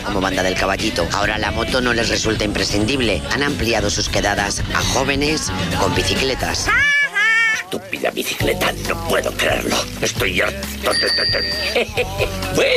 como Banda del Caballito. Ahora la moto no les resulta imprescindible. Han ampliado sus quedadas a jóvenes con bicicletas. Estúpida bicicleta, no puedo creerlo. Estoy harto de... Bueno.